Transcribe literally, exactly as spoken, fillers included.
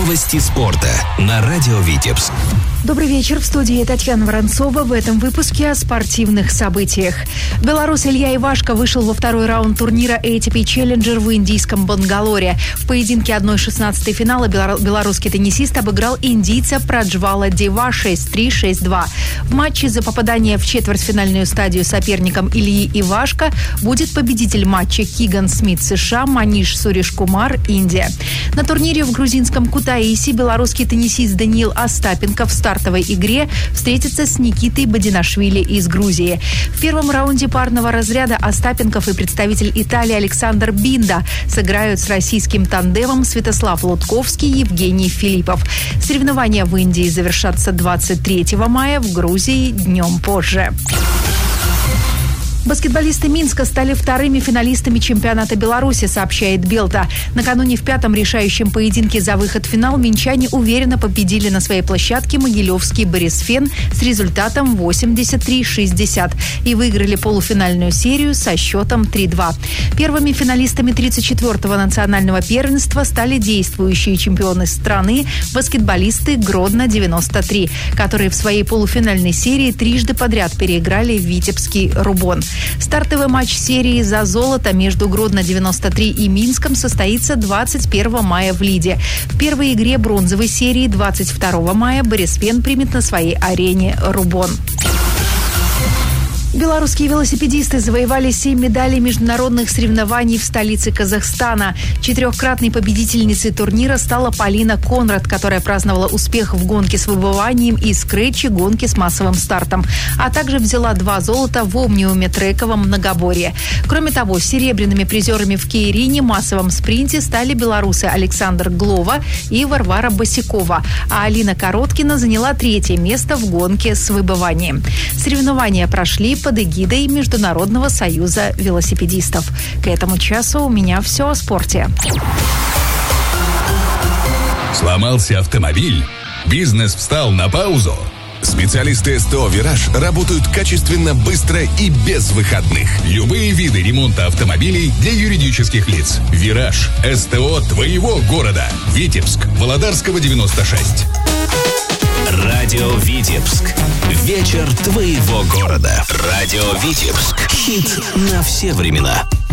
Новости спорта на радио Витебск. Добрый вечер. В студии Татьяна Воронцова. В этом выпуске о спортивных событиях. Белорус Илья Ивашко вышел во второй раунд турнира эй ти пи Challenger в индийском Бангалоре. В поединке одной шестнадцатой финала белорусский теннисист обыграл индийца Праджвала Дева шесть три - шесть два. В матче за попадание в четвертьфинальную стадию соперником Ильи Ивашко будет победитель матча Киган Смит США, Маниш Суриш-Кумар, Индия. На турнире в грузинском Кутаиси белорусский теннисист Даниил Остапенко в стартовой игре встретится с Никитой Бадинашвили из Грузии. В первом раунде парного разряда Остапенков и представитель Италии Александр Бинда сыграют с российским тандемом Святослав Лутковский и Евгений Филиппов. Соревнования в Индии завершатся двадцать третьего мая, в Грузии днем позже. Баскетболисты Минска стали вторыми финалистами чемпионата Беларуси, сообщает Белта. Накануне в пятом решающем поединке за выход в финал минчане уверенно победили на своей площадке Могилевский Борисфен с результатом восемьдесят три - шестьдесят и выиграли полуфинальную серию со счетом три два. Первыми финалистами тридцать четвёртого национального первенства стали действующие чемпионы страны баскетболисты Гродно девяносто три, которые в своей полуфинальной серии трижды подряд переиграли Витебский Рубон. Стартовый матч серии за золото между Гродно девяносто три и Минском состоится двадцать первого мая в Лиде. В первой игре бронзовой серии двадцать второго мая Борисфен примет на своей арене Рубон. Белорусские велосипедисты завоевали семь медалей международных соревнований в столице Казахстана. Четырехкратной победительницей турнира стала Полина Конрад, которая праздновала успех в гонке с выбыванием и скретче гонки с массовым стартом, а также взяла два золота в омниуме трековом многоборье. Кроме того, серебряными призерами в кейрине массовом спринте стали белорусы Александр Глова и Варвара Босикова, а Алина Короткина заняла третье место в гонке с выбыванием. Соревнования прошли под эгидой Международного союза велосипедистов. К этому часу у меня все о спорте. Сломался автомобиль? Бизнес встал на паузу? Специалисты СТО «Вираж» работают качественно, быстро и без выходных. Любые виды ремонта автомобилей для юридических лиц. «Вираж» – СТО твоего города. Витебск, Володарского, девяносто шесть. Радио Витебск. Вечер твоего города. Радио Витебск. Хит на все времена.